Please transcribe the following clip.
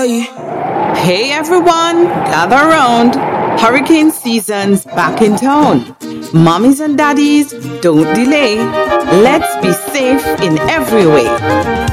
Aye. Hey everyone, gather around. Hurricane season's back in town. Mommies and daddies, don't delay. Let's be safe in every way.